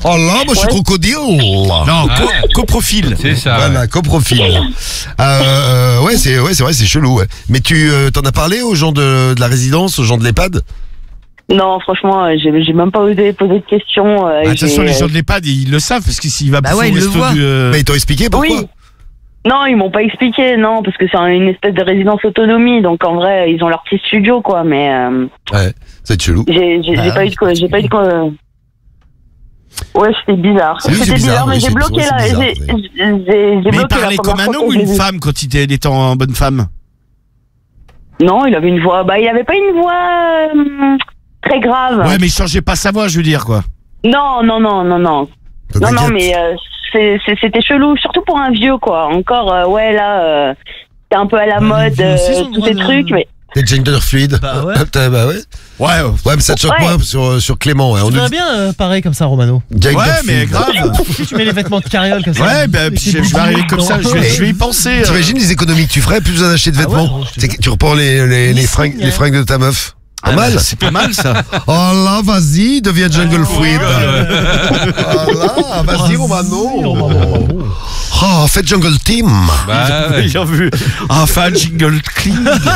Oh là, moi je suis crocodile. Non, coprofil. C'est ça. Voilà, coprofil. Ouais, c'est vrai, c'est chelou. Ouais. Mais tu t'en as parlé aux gens de la résidence, aux gens de l'EHPAD? Non, franchement, j'ai même pas osé poser de questions. Attention, les gens de l'EHPAD, ils le savent parce que s'il va Bah ouais, au ils le resto voient. Mais ils t'ont expliqué pourquoi? Oui. Non, ils m'ont pas expliqué, non, parce que c'est une espèce de résidence autonomie, donc en vrai, ils ont leur petit studio, quoi, mais Ouais, c'est chelou. j'ai pas eu de quoi, Ouais, c'était bizarre. Oui, c'est C'était bizarre, mais oui, j'ai c'est- bloqué ouais, c'est là, bizarre, j'ai Mais il bloqué la parlait comme première un fois homme que ou je une l'ai vu. femme quand il était en bonne femme? Non, il avait une voix, il avait pas une voix très grave. Ouais, mais il changeait pas sa voix, je veux dire, quoi. Non. Donc, Non, t'inquiète. mais c'était chelou, surtout pour un vieux, quoi. Encore, ouais, là, c'est un peu à la Ouais, mode, les vieux aussi ont le tous droit ces de- trucs, mais T'es gender fluide. Bah ouais. Bah ouais. Ouais, mais ça te choque Ouais. moins sur Clément. Ouais. On On dirait nous bien pareil comme ça, Romano. gender Ouais, mais fluide. grave. Si tu mets les vêtements de carriole comme ça. Ouais, ben, je vais arriver comme ça, je vais y penser. T'imagines les économies que tu ferais, plus besoin d'acheter de Ah ouais, vêtements. gros, je te C'est que tu reprends les Lissing, fringues de ta meuf. Pas mal. C'est pas mal, ça. Oh là, vas-y, deviens jungle fluide. Oh là, vas-y, Romano. Oh, faites jungle team. Bah, ouais. Bien vu. Enfin, jingle clean.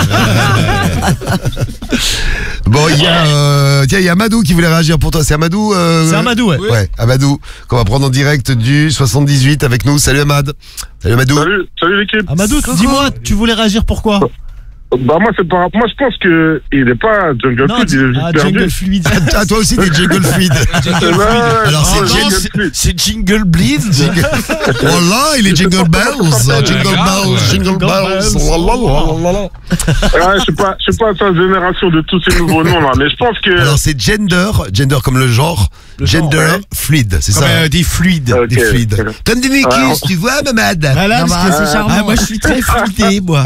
Bon, il y a Amadou qui voulait réagir pour toi. C'est Amadou C'est Amadou, ouais. Ouais, Amadou, qu'on va prendre en direct du 78 avec nous. Salut Amad. Salut Amadou. Salut l'équipe. Amadou, dis-moi, tu voulais réagir pourquoi? Bah moi c'est par moi je pense que il est pas jungle Non, fluide, il est juste perdu. jungle fluide. Ah, toi aussi, t'es jungle fluide. Alors, c'est Non, c'est jingle bleed. Oh là, il est jingle bells. Jingle bells. Oh là là là là. Ouais, je suis pas à sa génération de tous ces nouveaux noms là, mais je pense que Alors, c'est gender comme le genre, gender ouais. fluide, c'est Comme ça? des fluides. Ok. Des fluides. Comme des cuisses, tu vois, Mamad? Voilà, parce que c'est charmant. Ah, moi, je suis très fluidé, moi.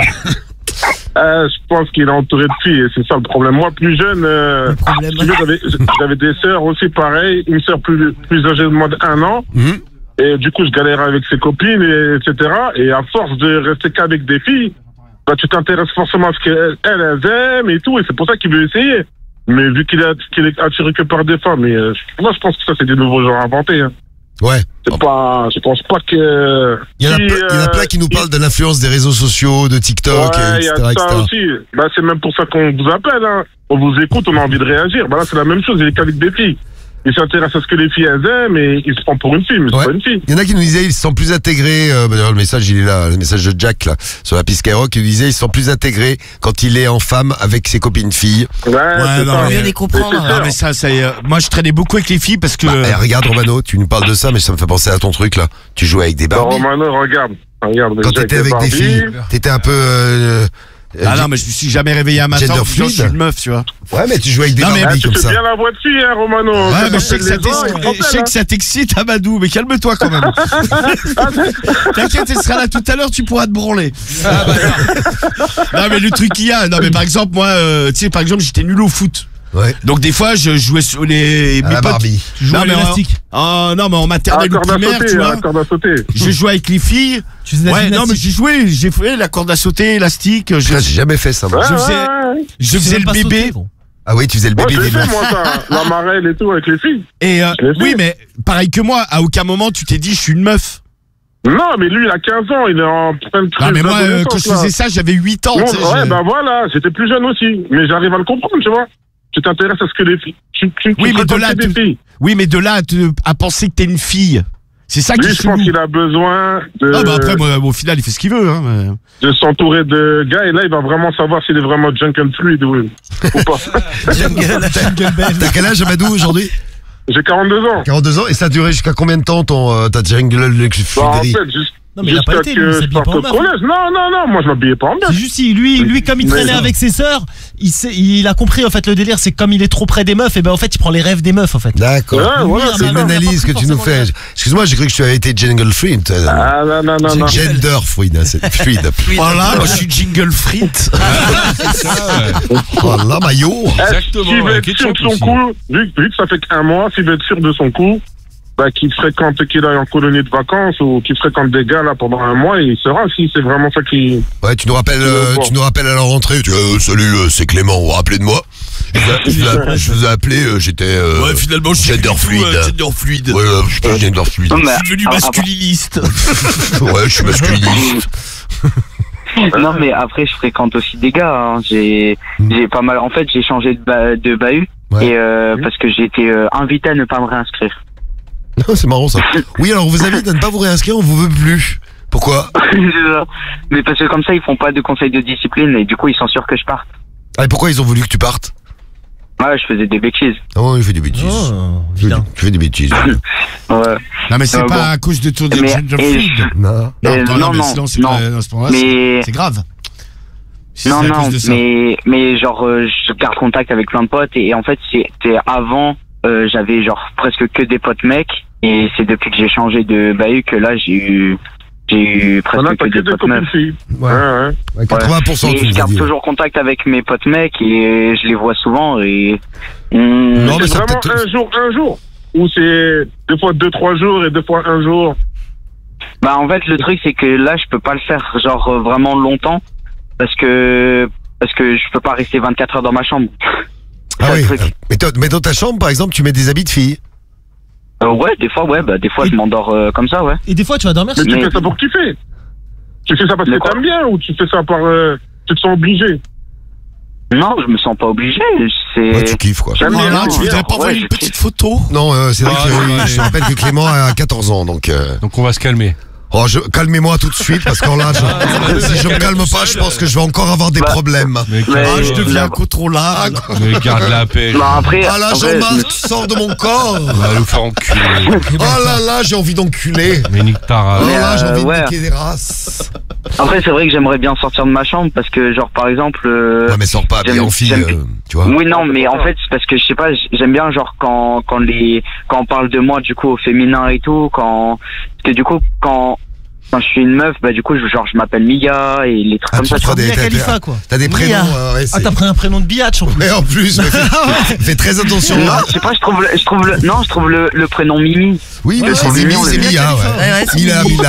je pense qu'il est entouré de filles et c'est ça le problème. Moi plus jeune, problème. si tu veux, j'avais des sœurs aussi pareil, une sœur plus âgée de moi d'1 an. Et du coup, je galérais avec ses copines, etc. Et à force de rester qu'avec des filles, bah, tu t'intéresses forcément à ce qu'elles aiment et tout. Et c'est pour ça qu'il veut essayer. Mais vu qu'il est attiré que par des femmes, moi, je pense que ça, c'est des nouveaux genres inventés. Hein. Ouais. Je pense pas que... Il y en a plein qui nous parlent de l'influence des réseaux sociaux, de TikTok, Ouais, il y etc., a ça etc. aussi. Bah, c'est même pour ça qu'on vous appelle. Hein. On vous écoute, on a envie de réagir. Bah, là, c'est la même chose, il est qu'avec des filles. Il s'intéresse à ce que les filles elles aiment et il se prend pour une fille, mais c'est Ouais. pas une fille. Il y en a qui nous disaient ils se sentent plus intégrés. D'ailleurs, le message, il est là, le message de Jack là sur la piste Skyrock. Il nous disait ils se sentent plus intégrés quand il est en femme avec ses copines filles. Ouais, c'est non, ça. mais- Mieux les comprendre. Non, mais ça, moi, je traînais beaucoup avec les filles parce que. Regarde Romano, tu nous parles de ça, mais ça me fait penser à ton truc là. Tu jouais avec des Non, Barbies. Romano, regarde. Quand t'étais avec des filles, t'étais un peu. Ah non, mais je me suis jamais réveillé un matin Gender en disant je suis fluide. une meuf, tu vois. Ouais, mais tu jouais avec des Non, mais- Barbies Tu comme fais ça. bien la voix de fille, hein, Romano. Ouais, mais je sais que ça Les gens, ils t'excite, s'en je sais que ça t'excite, Amadou, mais calme-toi quand même. T'inquiète, elle sera là tout à l'heure, tu pourras te branler. Non, mais le truc qu'il y a, non, mais par exemple, moi, tu sais, par exemple, j'étais nul au foot. Ouais. Donc des fois, je jouais sur mes À la potes. Barbie. Tu joues Non, à mais l'élastique. non, mais en à la maternelle ou corde à primaire, tu sauter, à vois. la corde à sauter. Je jouais avec les filles. Tu faisais de la Ouais, non, mais gymnastique. j'ai fait la corde à sauter, élastique. Putain, j'ai jamais fait ça. Moi. Je faisais, Ouais. je Tu sais faisais même le pas bébé. sauter, gros. Ah oui, tu faisais le Moi, bébé je l'ai des fait, meufs. moi, ça. La marelle et tout, avec les filles. Et Je l'ai fait. oui, mais pareil que moi, à aucun moment tu t'es dit je suis une meuf. Non, mais lui, il a 15 ans, il est en pleine crise Non, mais moi, d'adolescence, quand je là. faisais ça, j'avais 8 ans. Non, tu sais, ouais, bah voilà, j'étais plus jeune aussi. Mais j'arrive à le comprendre, tu vois. Tu t'intéresses à ce que les filles. Tu Oui, mais de fréquentes là, que des filles. Oui, mais de là à penser que t'es une fille, c'est ça qui Lui, est je pense chelou. qu'il a besoin de, Ah bah après, moi, au final, il fait ce qu'il veut. Hein, de s'entourer de gars. Et là, il va vraiment savoir s'il est vraiment jungle fluide ou pas. T'as quel âge, Amadou, aujourd'hui? J'ai 42 ans. 42 ans. Et ça a duré jusqu'à combien de temps ta jungle Bah, en fluiderie? fait, Non, mais il a pas été, lui, il s'habille pas en au meuf. collège. Non, moi, je m'habillais pas en meuf. C'est juste, lui, comme il Mais traînait non. avec ses sœurs, il a compris, en fait, le délire, c'est que comme il est trop près des meufs, et ben, en fait, il prend les rêves des meufs, en fait. D'accord. Ouais, voilà, C'est une ça. analyse que tu nous fais. Excuse-moi, j'ai cru que tu avais été jungle fluide. Ah, non. Gender fluide, hein, c'est fluide. Voilà, moi je suis jingle frite. Oh là, maillot. Exactement, S'il veut ouais, être sûr ketchup de son aussi. coup, vu que ça fait qu'un mois, s'il veut être sûr de son coup, bah, qu'il aille en colonie de vacances ou qu'il fréquente des gars là pendant un mois, et il saura si c'est vraiment ça qui... Ouais, tu nous rappelles à la rentrée. Salut, c'est Clément, vous vous rappelez de moi? Je vous ai appelé, j'étais. Ouais, finalement, je suis gender fluide. Gender fluide. Ouais, j'étais gender fluide. Non, mais- Je suis devenu masculiniste. Ouais, je suis masculiniste. Non, mais après, je fréquente aussi des gars. Hein. J'ai pas mal. En fait, j'ai changé de bahut. Ouais. Et parce que j'ai été invité à ne pas me réinscrire. C'est marrant ça. Oui, alors on vous invite à ne pas vous réinscrire, on vous veut plus. Pourquoi? Mais parce que comme ça, ils font pas de conseil de discipline et du coup, ils sont sûrs que je parte. Ah, et pourquoi ils ont voulu que tu partes? Ouais, je faisais des bêtises. Oh, il fait des bêtises. Oh, vilain. Tu fais des bêtises. Ouais. Non, mais c'est bon. pas à cause de ton Mais- gender et- fluide. Non. Non, mais sinon, c'est non. pas, à ce moment-là, Mais- c'est grave. Si Non, c'est à non, cause de ça. mais genre, je garde contact avec plein de potes et en fait, c'était avant, j'avais genre presque que des potes mecs et c'est depuis que j'ai changé de bahut que là, j'ai eu On presque a pas que que des des potes copines meufs. filles. Ouais. Ouais. 80% Et tu je nous as garde dit. toujours contact avec mes potes mecs et je les vois souvent et... Non, mais C'est ça vraiment peut-être. un jour. Ou c'est deux fois 2-3 jours et deux fois un jour. Bah en fait le truc c'est que là je peux pas le faire genre vraiment longtemps parce que je peux pas rester 24 heures dans ma chambre. Ah C'est oui. le truc. Mais dans ta chambre, par exemple, tu mets des habits de fille. Ouais, des fois je m'endors comme ça, ouais. Et des fois, tu vas dormir Mais chez tu Mais- fais ça pour kiffer. Tu fais ça parce Mais que quoi t'aimes bien ou tu fais ça par... tu te sens obligé. Non, je me sens pas obligé, c'est... Ouais, tu kiffes quoi. J'aime Oh bien. là, tu voudrais pas Ouais, envoyer je une petite photo? Non, c'est vrai Ah, que ouais. je te rappelle que Clément a 14 ans, donc. Donc on va se calmer. Oh, calmez-moi tout de suite parce que là, si je me calme pas, je pense que je vais encore avoir des problèmes. Mais, Ouais. Ah, je deviens là- incontrôlable. mais garde la paix. Non, après... Ah là, après, Jean-Marc, sors de mon corps. On va nous faire enculer. Oh là là, j'ai envie d'enculer. Mais nique ta Oh race. là, j'ai envie de ouais. niquer des races. Après c'est vrai que j'aimerais bien sortir de ma chambre parce que genre par exemple... Ouais, mais sors pas habillé en fille, tu vois. Oui non mais en fait c'est parce que je sais pas j'aime bien genre quand on parle de moi du coup au féminin et tout parce que du coup quand je suis une meuf bah du coup je m'appelle Mia et les trucs Ah, comme tu ça. prends des- Mia Khalifa, quoi. T'as des prénoms. Mia. Ouais, Ah, c'est- t'as pris un prénom de biatch en plus. Mais en plus, fais très attention. Non, je sais pas, je trouve le prénom Mimi. Oui, mais Ouais, c'est ouais, Mimi, c'est c'est Mia Mia, Khalifa. ouais. Ouais, c'est Mila, Mimi.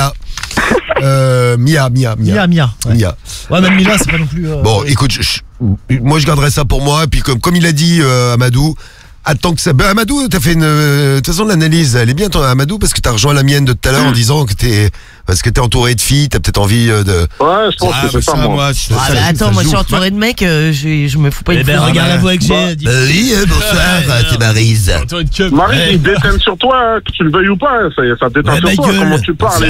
Mila. Mia. Ouais. Mia. Ouais, même Mila, c'est pas non plus. Bon, écoute, moi je garderai ça pour moi. Et puis comme il a dit Amadou, attends que ça. Ben, Amadou, t'as fait une. De toute façon, l'analyse, elle est bien, toi, Amadou, parce que t'as rejoint la mienne de tout à l'heure en disant que parce que t'es entouré de filles, t'as peut-être envie de. Ouais, je pense Ah, que bah c'est ça, moi. ça, Ah ça bah joue, attends, ça moi je suis joue. entouré de mecs, je me fous pas Eh une ben, fois. regarde la voix que j'ai. dis- Oui, bonsoir, c'est Maryse. Attends, une queue. Marie, il déteint sur toi, hein, que tu le veuilles ou pas. Ça déteint Ouais, sur ma toi, gueule. comment tu parles.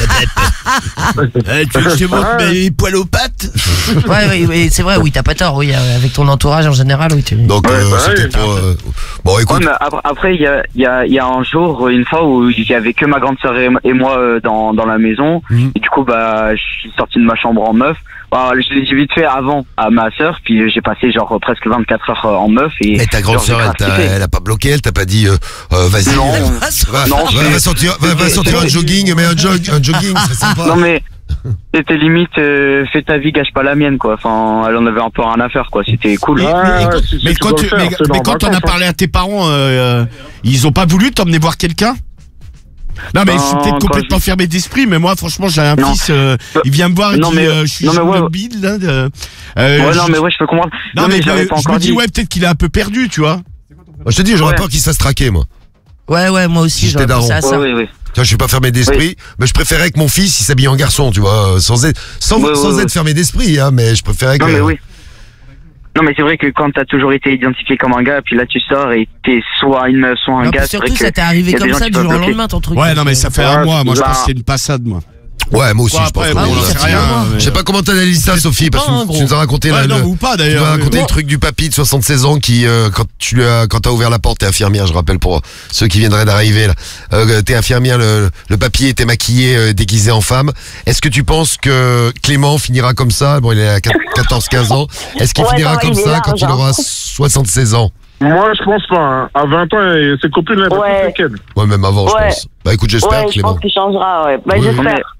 Tu veux que je te montre mes poils aux pattes? Ouais, c'est vrai, oui, t'as pas tort, oui, avec ton entourage en général, oui. Donc, Ouais, bah c'était oui. pour. Bon, Ouais, écoute. mais après il y a un jour, une fois où il y avait que ma grande sœur et moi dans la maison. Mhm. Et du coup, bah, je suis sorti de ma chambre en meuf. Bah, je l'ai vite fait avant à ma sœur, puis j'ai passé genre presque 24 heures en meuf. Et Mais ta grande genre, j'ai sœur, grave kiffé. elle a pas bloqué, elle t'a pas dit, vas-y. Non. Va sortir un jogging, mais un jogging, c'est sympa. Non mais c'était limite fais ta vie, gâche pas la mienne quoi. Enfin, elle en avait un peu rien à faire quoi. C'était cool. Ouais, ouais, si Mais tu quand dois le faire, c'est mais dans quand on a vacances, hein. parlé à tes parents, ils ont pas voulu t'emmener voir quelqu'un? Non mais je suis Non, peut-être quand complètement fermé d'esprit, mais moi franchement j'ai un Non. fils, il vient me voir et Non, dit mais- je suis non, mais ouais, mobile là. Ouais, non mais ouais, je peux comprendre. Non mais je l'avais pas je me encore dis dit. ouais peut-être qu'il est un peu perdu, tu vois. Moi, je te dis, j'aurais Ouais. peur qu'il se fasse traquer, moi. Ouais, moi aussi, J'étais j'aurais pensé daron. à ça. Ouais, oui. Tu vois, je suis pas fermé d'esprit, mais je préférais que mon fils il s'habille en garçon, tu vois, sans être Ouais. fermé d'esprit, hein, mais je préférais que. Non mais oui. Non mais c'est vrai que quand t'as toujours été identifié comme un gars, puis là tu sors et t'es soit une meuf, soit un Non, gars. puis c'est vrai surtout, que ça t'est arrivé y a des comme gens ça qui du peuvent jour au bloquer. lendemain, ton truc. Ouais non mais ça fait Ouais, un mois, moi je bah- pense que c'est une passade moi. Ouais, moi aussi, Quoi, je pense après, que bon, bon, j'en là, sais rien, je sais pas comment t'analyses ça, Sophie, parce pas, que gros. tu nous as raconté Ouais, là, non, ou pas tu d'ailleurs. m'as raconté mais le truc du papy de 76 ans qui, quand t'as ouvert la porte, t'es infirmière, je rappelle pour ceux qui viendraient d'arriver là. T'es infirmière, le papy était maquillé, déguisé en femme. Est-ce que tu penses que Clément finira comme ça? Bon, il est à 14-15 ans. Est-ce qu'il Ouais, finira non, comme il est ça large, quand il hein. aura 76 ans? Moi, je pense pas. Hein. À 20 ans, ses copines, elles Ouais. sont qu'elle. Ouais, même avant, je Ouais. pense. Bah écoute, j'espère, Ouais, je Clément. pense qu'il changera, ouais. Bah Oui. j'espère.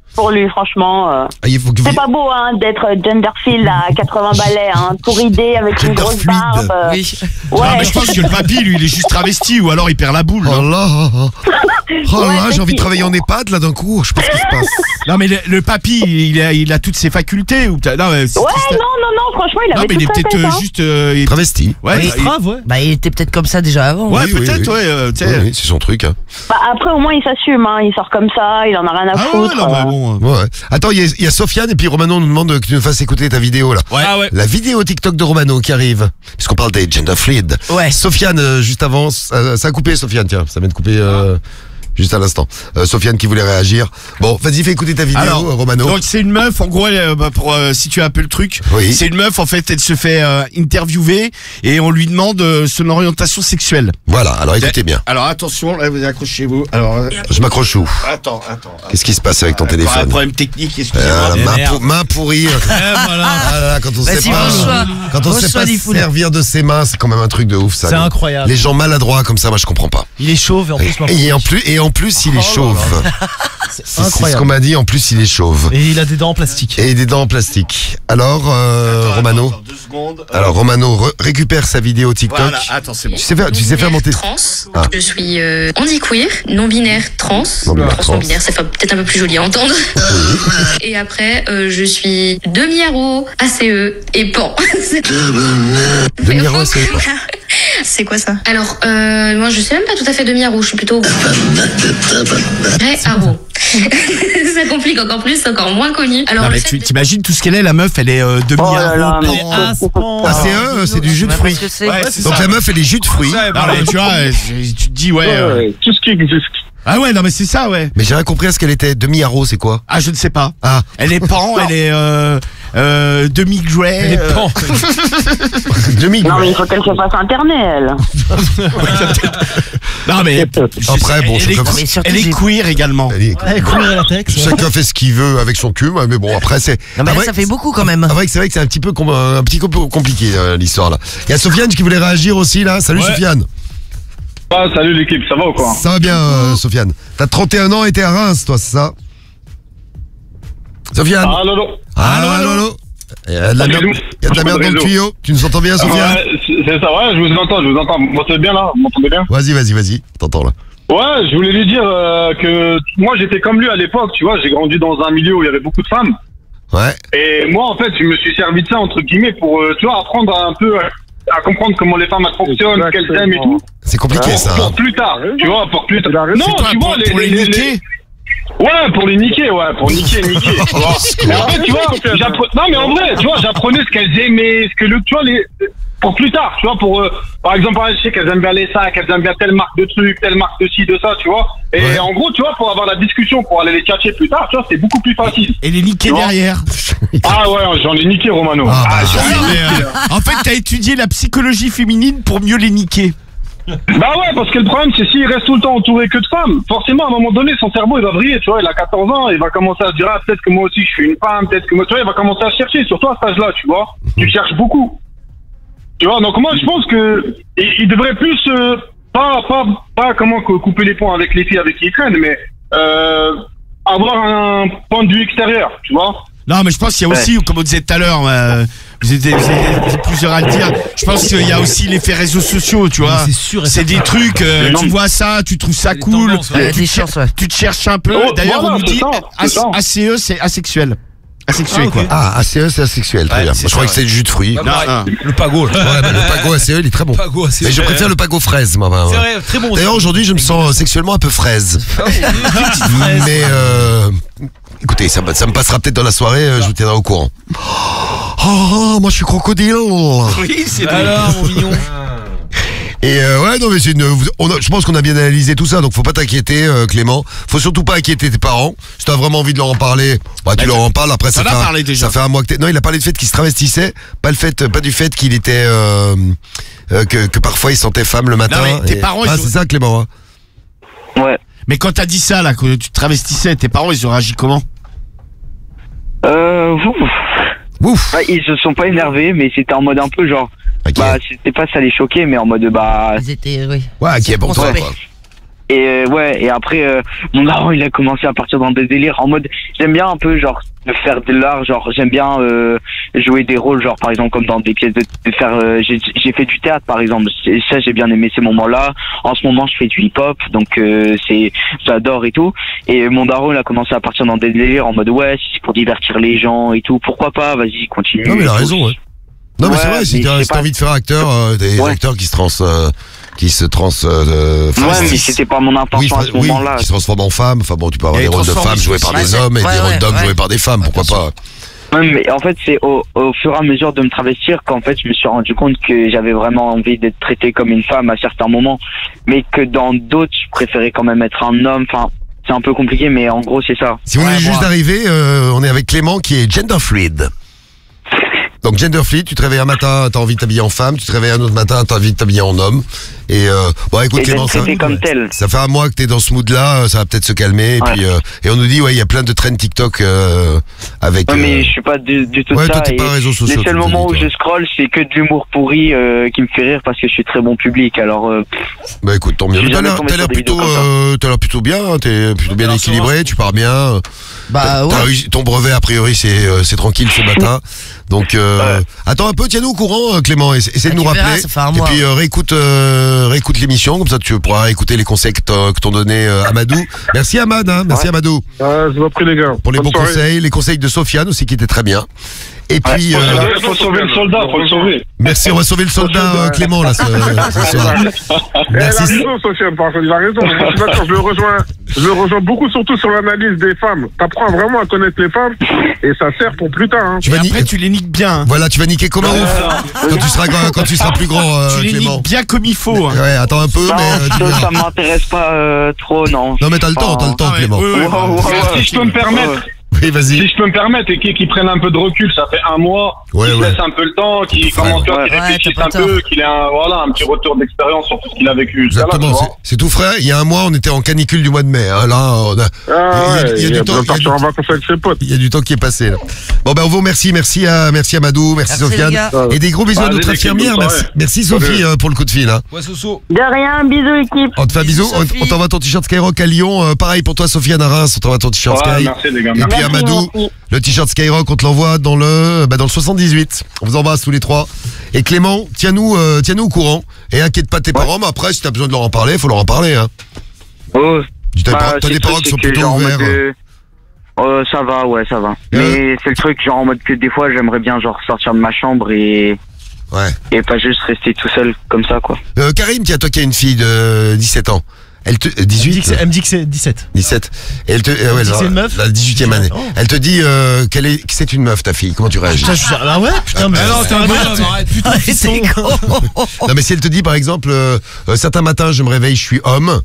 pour lui, franchement. Ah, il faut que C'est pas beau hein, d'être genderfield à 80 balais, hein, tout ridé avec une grosse Genderfluid. barbe. Oui. Non, Ouais. mais je pense que le papy, lui, il est juste travesti ou alors il perd la boule. Oh non là, oh là, Ouais, j'ai envie de si. travailler en EHPAD là d'un coup. Je sais pas ce qui se passe. Non, mais le papy, il a toutes ses facultés ou non, mais c'est Ouais, triste. non, franchement, il Non, avait mais il est toute sa peut-être tête, hein. juste. Travesti. Ouais, Il est grave, ouais. Bah, il était peut-être comme ça déjà avant. ouais, Oui, oui, peut-être, oui. ouais. Tu sais. Oui, c'est son truc. Hein. Bah, après, au moins, il s'assume, hein. Il sort comme ça, il en a rien à Ah ouais, foutre. non, mais bon. Ouais. Attends, il y a Sofiane et puis Romano nous demande que tu nous fasses écouter ta vidéo là. Ouais. Ah ouais. La vidéo TikTok de Romano qui arrive. Puisqu'on parle des gender fluid. Ouais. Sofiane, juste avant, ça a coupé Sofiane, tiens, ça vient de couper juste à l'instant. Sofiane qui voulait réagir. Bon, vas-y, fais écouter ta vidéo, Alors, Romano. Donc c'est une meuf, en gros, pour situer un peu le truc, Oui. c'est une meuf, en fait, elle se fait interviewer et on lui demande son orientation sexuelle. Voilà, alors écoutez bien. Alors attention, là vous accrochez-vous. Alors Je m'accroche où attends. Qu'est-ce qui se passe avec ton Un téléphone problème technique, excusez-moi. main pourrie. Ah là là, quand on sait Vas-y, pas, François. quand on sait François pas se Difool. servir de ses mains, c'est quand même un truc de ouf ça. C'est incroyable. Les gens maladroits comme ça, moi je comprends pas. Il est chauve et en plus, Et en plus, il est chauve. c'est C'est ce qu'on incroyable. m'a dit. En plus, il est chauve Et il a des dents en plastique. et des dents en plastique. Alors, Romano. Attends, 2 secondes. Alors Romano récupère sa vidéo TikTok. Voilà, attends, c'est bon. Tu sais faire monter. Trans. Ah. Je suis handiqueer, non-binaire, trans. Non-binaire, trans. Non-binaire, c'est peut-être un peu plus joli à entendre. Et après, je suis demi-aro, ACE et pan. Demi-aro, c'est quoi? C'est quoi ça? Alors, moi je sais même pas tout à fait demi-aro, je suis plutôt aro. Ça complique encore plus, c'est encore moins connu. Alors, Non, le mais fait tu de- t'imagines tout ce qu'elle est, la meuf, elle est Oh là là, demi-aro. mais Ah, c'est bon. Ah, c'est du jus de fruits. Ouais, c'est Donc ça. la meuf, elle est jus de fruits. Non, mais tu vois, tu te dis, ouais. Tout ce qui existe. Ah ouais, non, mais c'est ça, ouais. Mais j'ai rien compris à ce qu'elle était. Demi-aro, c'est quoi? Ah, je ne sais pas. Ah, Elle est pan, elle est demi-grey. Elle est pan. demi. Non, mais il faut qu'elle se fasse interner, elle. Non, mais Après, bon, elle c'est est, comme ça. Mais surtout, elle est j'ai- queer également. Elle est- Ouais, courir à la texte. Chacun fait ce qu'il veut avec son cul, mais bon, après, c'est. Non, mais Ah, là, vrai- ça fait beaucoup quand même. Ah, c'est vrai que c'est un petit peu compliqué l'histoire là. Il y a Sofiane qui voulait réagir aussi là. Salut Ouais. Sofiane. Ah, salut l'équipe, ça va ou quoi? Ça va bien Sofiane. T'as 31 ans et t'es à Reims toi, c'est ça? Sofiane. Allô. Allô. Il y a de la merde, il y a de la merde dans le tuyau. Tu nous entends bien Sofiane? Ouais, c'est ça, ouais, je vous entends. Vous m'entendez bien là? Vous m'entendez bien? Vas-y. T'entends là. Ouais, je voulais lui dire que moi j'étais comme lui à l'époque, tu vois, j'ai grandi dans un milieu où il y avait beaucoup de femmes. Ouais. Et moi en fait, je me suis servi de ça entre guillemets pour, tu vois, apprendre un peu à comprendre comment les femmes elles fonctionnent, ce qu'elles aiment et tout. C'est compliqué ça. Pour Hein. plus tard, tu vois, pour plus tard. Non, C'est quoi, tu vois, pour les niquer? Ouais, pour les niquer, pour niquer. tu vois. Mais en fait, tu vois, non mais en vrai, tu vois, j'apprenais ce qu'elles aimaient, ce que tu vois, pour plus tard, tu vois, pour, par exemple, je sais qu'elles aiment bien les sacs, qu'elles aiment bien telle marque de trucs, telle marque de ci, de ça, tu vois. Et Ouais. en gros, tu vois, pour avoir la discussion, pour aller les tchatcher plus tard, tu vois, c'est beaucoup plus facile. Et les niquer Tu vois derrière. Ah ouais, j'en ai niqué, Romano. Ah, bah, Ah, mais, en fait, t'as étudié la psychologie féminine pour mieux les niquer. Bah ouais, parce que le problème, c'est s'il reste tout le temps entouré que de femmes, forcément, à un moment donné, son cerveau, il va vriller, tu vois, il a 14 ans, il va commencer à se dire, ah, peut-être que moi aussi, je suis une femme, peut-être que moi, tu vois, il va commencer à chercher, surtout à cet âge-là, tu vois. Tu cherches beaucoup. Tu vois, donc moi, je pense que, il devrait plus, pas comment couper les ponts avec les filles avec qui ils traînent, mais, avoir un point de vue extérieur, tu vois. Non, mais je pense qu'il y a aussi, comme on disait tout à l'heure, vous êtes plusieurs à le dire, je pense qu'il y a aussi l'effet réseaux sociaux, tu vois. C'est sûr et C'est des trucs, tu vois ça, tu trouves ça cool, tendances, ouais. tu, Des chances, ouais. tu te cherches un peu. Oh, D'ailleurs, voilà, on nous c'est dit ça, c'est ça. ACE, c'est asexuel. Asexué, Ah, ok. quoi. Ah, ACE c'est asexuel, très Ouais, bien. c'est Moi, je croyais ça, que c'était du jus de fruits. Non, non. Le pago. Ouais, bah, le pago ACE il est très bon. Pago, Mais je préfère le pago fraise, moi. C'est vrai, très bon. D'ailleurs, aujourd'hui, je me sens sexuellement un peu fraise. Mais écoutez, ça me passera peut-être dans la soirée, je vous tiendrai au courant. Oh, moi je suis crocodile. Oui, c'est Alors, mon mignon. Et ouais, non mais je pense qu'on a bien analysé tout ça, donc faut pas t'inquiéter, Clément. Faut surtout pas inquiéter tes parents. Si t'as vraiment envie de leur en parler, bah tu leur en parles. Après, t'en as parlé déjà. Ça fait un mois que non, il a parlé du fait qu'il se travestissait, pas du fait qu'il était que parfois il sentait femme le matin. Non, mais tes parents, ils ont- c'est ça, Clément. Hein. Ouais. Mais quand t'as dit ça, là, que tu te travestissais, tes parents, ils ont réagi comment? Ouf. Bah, ils se sont pas énervés, mais c'était en mode un peu genre. Ok. Bah, c'était pas ça les choquer, mais en mode bah. Ils étaient, oui. Ouais, qui est pour toi, Ouais. quoi. ouais, et après, mon daron, il a commencé à partir dans des délires en mode, j'aime bien un peu, genre, de faire de l'art, genre, j'aime bien jouer des rôles, genre, par exemple, comme dans des pièces de faire, j'ai fait du théâtre, par exemple, ça, j'ai bien aimé ces moments-là. En ce moment, je fais du hip-hop, donc j'adore et tout. Et mon daron, il a commencé à partir dans des délires en mode, ouais, si c'est pour divertir les gens et tout, pourquoi pas, vas-y, continue. Non, mais il a raison, ouais. Non, mais Ouais, c'est vrai, si mais t'as je sais pas. envie de faire acteur, des Ouais. acteurs qui se Ouais, mais c'était pas mon intention à ce moment-là. qui se transforment en femmes. Enfin bon, tu peux avoir Et des rôles de transforment femmes joués par Ouais, des c'est- hommes et ouais, des rôles ouais, d'hommes ouais. joués par des femmes, pourquoi pas. Ouais, mais en fait, c'est au fur et à mesure de me travestir qu'en fait, je me suis rendu compte que j'avais vraiment envie d'être traité comme une femme à certains moments, mais que dans d'autres, je préférais quand même être un homme. Enfin, c'est un peu compliqué, mais en gros, c'est ça. Si vous venez juste d'arriver, on est avec Clément qui est gender fluid. Donc gender fluid, tu te réveilles un matin, t'as envie de t'habiller en femme, tu te réveilles un autre matin, t'as envie de t'habiller en homme. Et bon, écoute Et Clément, d'être traité comme tel. ça fait un mois que t'es dans ce mood-là, ça va peut-être se calmer. Ouais. Et puis et on nous dit ouais, il y a plein de trends TikTok avec. Ouais, mais je suis pas du tout ouais, ça. toi t'es pas Et réseaux sociaux. les tu seuls nous as moments dit, où toi. je scroll, c'est que de l'humour pourri qui me fait rire parce que je suis très bon public. Alors, Bah écoute, tant mieux. Je suis T'as jamais l'air tombé t'as sur l'air des plutôt, vidéos comme t'as l'air plutôt bien, hein, t'es plutôt bien Alors, équilibré, tu pars bien. Bah T'as ouais. réussi- ton brevet a priori c'est tranquille ce matin. Donc attends un peu, tiens-nous au courant Clément, essaie de Ah, nous tu verras, rappeler. ça fait un Et mois. puis réécoute l'émission, comme ça tu pourras écouter les conseils que t'ont donné Amadou. Merci Amad, hein, merci Amadou Je vous en prie, les gars. pour les Bonne bons soirée. conseils, les conseils de Sofiane aussi qui étaient très bien. Et puis Faut sauver le soldat, faut le sauver. merci, on va sauver le soldat Clément là ce soir. Elle a Merci. raison, Sofiane, par contre, il a raison. Moi, je suis d'accord, je le rejoins beaucoup, surtout sur l'analyse des femmes. T'apprends vraiment à connaître les femmes et ça sert pour plus tard. Hein. Tu Et vas après, tu les niques bien. hein. Voilà, tu vas niquer comme un ouf quand tu seras plus grand Tu les Clément. niques bien comme il faut. hein. Ouais, attends un peu non, mais tu verras. ça m'intéresse pas trop, non. Non mais t'as le temps Ah ouais, Clément. ouais, ouais, ouais. Si je peux me permettre, Oui, vas-y. si je peux me permettre, et qui prennent un peu de recul, ça fait un mois, Ouais, qui se ouais. laisse un peu le temps, qui frais, commence, tu vois, qui ouais. réfléchissent Ouais, un t'as pas peu, qu'il ait un petit retour d'expérience sur tout ce qu'il a vécu jusqu'à là, tu Exactement, vois. c'est tout frais. Il y a un mois, on était en canicule du mois de mai. hein. Là, on a, il y a du temps. partir en vacances avec ses potes. Il y a du temps qui est passé. Là. Bon ben on vous remercie, merci Amadou, merci Merci, Sofiane, les gars. et des gros bisous à Allez, notre l'équipe, infirmière. bonne Merci, soirée. merci Sophie pour le coup de fil. Hein. Ouais, Soso. De rien, bisous équipe. On te fait un Bisous, bisou. Sophie. On t'envoie ton t-shirt Skyrock à Lyon. Pareil pour toi Sofiane à Reims, on t'envoie ton t-shirt Ouais, Sky. merci les gars. Et puis Merci, Amadou, merci. le t-shirt Skyrock, on te l'envoie dans le 78. On vous embrasse tous les trois. Et Clément, tiens-nous au courant. Et inquiète pas tes parents, mais après si t'as besoin de leur en parler, faut leur en parler. Hein. Oh, T'as bah, t'as c'est des le parents truc, qui sont c'est que plutôt genre en ouverts. mode, ça va, ouais, ça va. Mais c'est le truc, genre en mode que des fois, j'aimerais bien genre sortir de ma chambre et Ouais. pas juste rester tout seul comme ça, quoi. Karim, tiens, toi qui as une fille de 17 ans. Elle te, 18 Elle me dit que c'est 17. 17. Et elle te, ouais, dit que c'est une meuf la 18e année. Oh. Elle te dit que c'est une meuf, ta fille. Comment tu réagis? Putain, je suis ah ouais, putain, mais non, t'es un bonhomme, arrête. Putain, Ah, c'est con. Non, mais si elle te dit, par exemple, certains matins, je me réveille, je suis homme.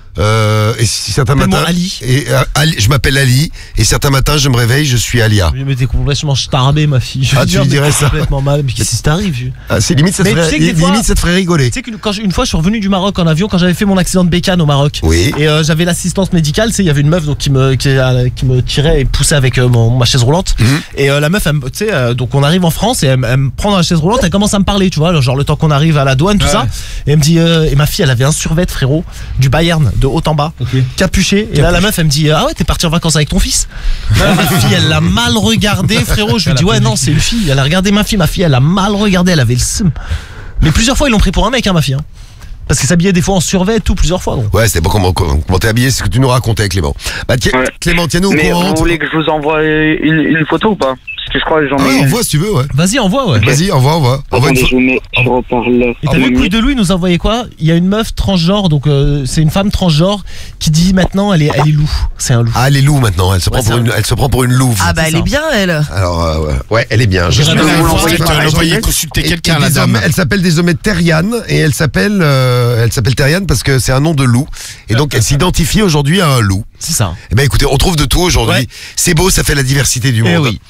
Et si certains Appelle-moi matins, Ali. et je m'appelle Ali. Et certains matins, je me réveille, je suis Alia. Mais t'es complètement starbé, ma fille. Je Ah, veux tu dire, lui mais dirais t'es ça. complètement mal. Mais qu'est-ce qui t'arrive? Ah, c'est limite, ça te Mais tu ferait, sais que des fois- limite, ça te ferait rigoler. Tu sais qu'une fois je suis revenu du Maroc en avion, quand j'avais fait mon accident de bécane au Maroc. Oui. Et j'avais l'assistance médicale, tu sais, il y avait une meuf donc, qui me tirait et poussait avec ma chaise roulante. Et la meuf, tu sais, donc on arrive en France et elle me prend dans la chaise roulante, elle commence à me parler, tu vois, genre le temps qu'on arrive à la douane, tout ça. Et elle me dit, et ma fille, elle avait un survêt, frérot, du Bayern, de haut en bas, capuché. Et là, la meuf, elle me dit, ah ouais, t'es parti en vacances avec ton fils? Ma fille, elle l'a mal regardé, frérot. Je lui dis, ouais, non, c'est une fille. Elle a regardé ma fille, elle l'a mal regardé, elle avait le seum. Mais plusieurs fois, ils l'ont pris pour un mec, hein, ma fille. Hein. Parce qu'elle s'habillait des fois en survêt, tout, plusieurs fois. Donc. Ouais, c'était pas comment t'es habillé, c'est ce que tu nous racontais, Clément. Bah, Ouais. Clément, tiens-nous au Mais courant. vous voulez que je vous envoie une photo ou pas? Parce que je crois que j'en Ah ai ouais, une. envoie si tu veux, ouais. Vas-y, envoie, ouais. Vas-y, envoie. Envoie une Attendez, photo. je vous mets sur haut-parleur. Et t'as vu, Couille de Louis nous a envoyé quoi? Il y a une meuf transgenre, donc c'est une femme transgenre qui dit maintenant elle est loup. C'est un loup. Ah, elle est loup maintenant. Elle se prend pour une louve. Ah bah elle ça. est bien elle. Alors, ouais, elle est bien. Je J'irai sais dans pas. la vous voix, l'envoyer tu par vas SMS. l'envoyer consulter Et quelqu'un, la dame. Elle s'appelle désormais Terriane et elle s'appelle Terriane parce que c'est un nom de loup et donc elle s'identifie aujourd'hui à un loup. C'est ça. Eh ben écoutez, on trouve de tout aujourd'hui. Ouais. C'est beau, ça fait la diversité du Eh monde. oui.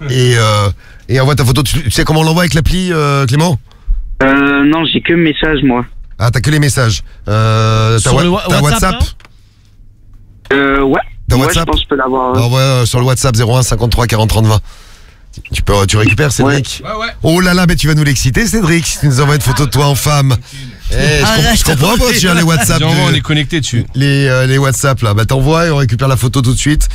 Et envoie ta photo. Tu sais comment on l'envoie avec l'appli, Clément? Non, j'ai que message, moi. Ah, t'as que les messages. T'as Sur le t'as WhatsApp, WhatsApp? Ouais. T'as Ouais, WhatsApp? je pense que je peux l'avoir. Bah, envoie sur le WhatsApp 01 53 40 30 20. Tu récupères Cédric? Ouais, ouais. Oh là là, mais tu vas nous l'exciter Cédric si tu nous envoies une photo de toi en femme. Arrête, Je comprends pas sur les WhatsApp. On est connecté dessus. Les WhatsApp là. Bah t'envoies et on récupère la photo tout de suite.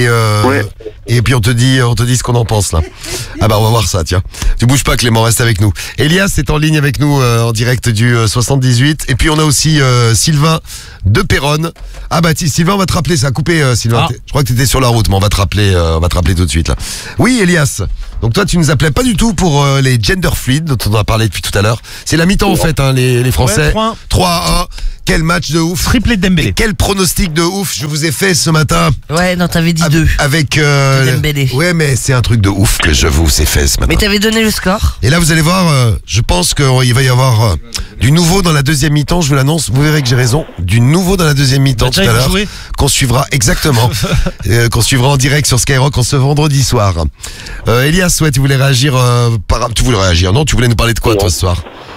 Et puis on te dit ce qu'on en pense là. Ah bah on va voir ça, tiens. Tu bouges pas Clément, reste avec nous. Elias est en ligne avec nous en direct du 78. Et puis on a aussi Sylvain de Péronne. Ah bah Sylvain, on va te rappeler, ça a coupé Sylvain. Je crois que t'étais sur la route, mais on va te rappeler tout de suite là. Oui Elias. Donc toi tu nous appelais pas du tout pour les gender fluid dont on a parlé depuis tout à l'heure. C'est la mi-temps en fait hein, les Français. Ouais, 3-1. Quel match de ouf. Triplé de Dembélé. Et quel pronostic de ouf je vous ai fait ce matin. Ouais, non, t'avais dit 2. Avec Dembélé. ouais, mais c'est un truc de ouf que je vous ai fait ce matin. Mais t'avais donné le score. Et là, vous allez voir, je pense qu'il va y avoir du nouveau dans la deuxième mi-temps. Je vous l'annonce, vous verrez que j'ai raison. Du nouveau dans la deuxième mi-temps tout à l'heure. Qu'on suivra exactement. Qu'on suivra en direct sur Skyrock en ce vendredi soir. Elias, ouais, tu voulais réagir tu voulais réagir, non? Tu voulais nous parler de quoi, toi, ce soir?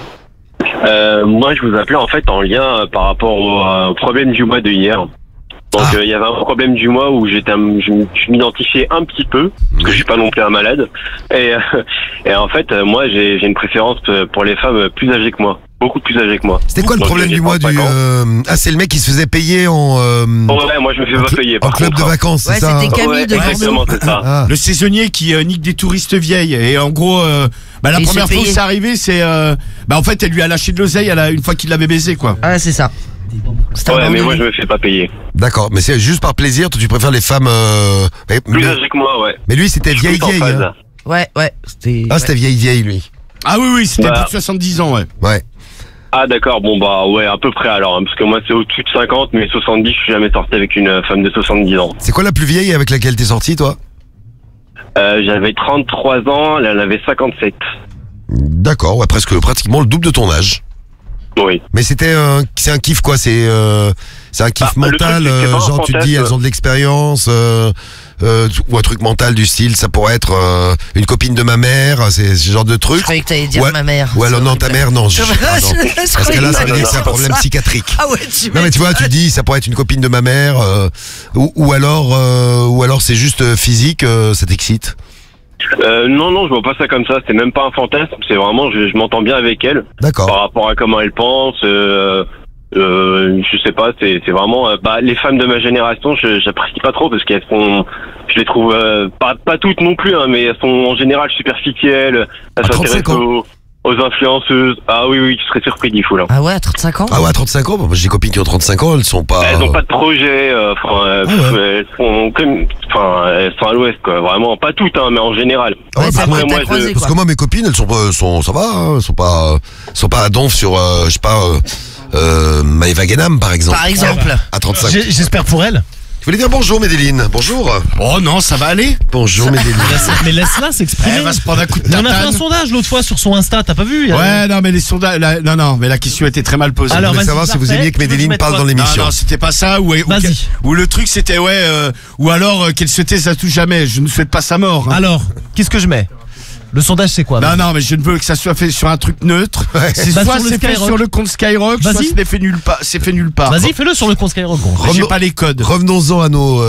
Moi, je vous appelais en fait en lien par rapport au problème du mois de hier. Donc, il y avait un problème du mois où je m'identifiais un petit peu, parce que je suis pas non plus un malade. Et en fait, moi, j'ai une préférence pour les femmes plus âgées que moi. Beaucoup plus âgées que moi. C'était quoi le problème du mois Ah, c'est le mec qui se faisait payer en... Ouais, moi je me fais pas payer. En club de vacances, c'est ça? Ouais, c'était Camille de exactement, c'est ça. Le saisonnier qui nique des touristes vieilles. Et en gros, la Et première se fois où payer. c'est arrivé, c'est... en fait, elle lui a lâché de l'oseille une fois qu'il l'avait baisé, quoi. Ouais, c'est ça. Ouais, mais moi je me fais pas payer. D'accord, mais c'est juste par plaisir, toi tu préfères les femmes... Plus âgées que moi, ouais. Mais lui, c'était vieille. Hein. Ouais, c'était... Ah, c'était vieille, lui. Ah oui, c'était plus de 70 ans, ouais. Ouais. Ah d'accord, bon bah ouais, à peu près alors, hein, parce que moi c'est au-dessus de 50, mais 70, je suis jamais sorti avec une femme de 70 ans. C'est quoi la plus vieille avec laquelle t'es sorti, toi? J'avais 33 ans, elle en avait 57. D'accord, ouais, pratiquement le double de ton âge. Oui. Mais c'est un kiff quoi, c'est un kiff mental, genre tu te dis elles ont de l'expérience, ou un truc mental du style, ça pourrait être une copine de ma mère, c'est ce genre de truc. Je croyais que t'allais dire ma mère. Ou alors non, ta mère, non. Parce que là, ça veut dire que c'est un problème psychiatrique. Ah ouais, non mais tu vois, tu dis ça pourrait être une copine de ma mère, ou alors c'est juste physique, ça t'excite. Non, je vois pas ça comme ça. C'est même pas un fantasme. C'est vraiment, je m'entends bien avec elle. D'accord. Par rapport à comment elle pense. Je sais pas. C'est vraiment. Les femmes de ma génération, j'apprécie pas trop parce qu'elles sont. Je les trouve pas toutes non plus, hein, mais elles sont en général superficielles. Elles s'intéressent aux influenceuses. Ah oui, tu serais surpris d'y fou là. Ah ouais, à 35 ans. Ah ouais, à 35 ans. Moi, j'ai des copines qui ont 35 ans, elles sont pas. Elles ont pas de projet. Elles sont à l'ouest quoi. Vraiment pas toutes, hein, mais en général. Ah ouais, Ouais, parce, croisé, que moi mes copines elles sont ça va, hein, elles sont pas à donf sur je sais pas Maëva Guénam par exemple. Par exemple. À 35. J'espère pour elle. Tu voulais dire bonjour Médéline. Bonjour. Oh non, ça va aller. Bonjour Médéline. Mais laisse-la s'exprimer. Elle va se prendre un coup de On a fait un tatane. sondage l'autre fois sur son Insta, t'as pas vu? Ouais, non, mais les sondages, non, mais la question était très mal posée. Alors, Je voulais vas-y, savoir si vous parfait. aimiez que Tu veux que je Médéline mette parle quoi dans l'émission. Non, c'était pas ça. Vas-y. Ou le truc c'était ou alors qu'elle se tait, ça touche jamais. Je ne souhaite pas sa mort. Hein. Alors, qu'est-ce que je mets? Le sondage c'est quoi? Non, mais je ne veux que ça soit fait sur un truc neutre. C'est Bah, soit sur le c'est fait Skyrock. sur le compte Skyrock, soit Vas-y. c'est fait nulle part. C'est fait nulle part. Vas-y, fais-le sur le compte Skyrock. Mais j'ai pas les codes. Revenons-en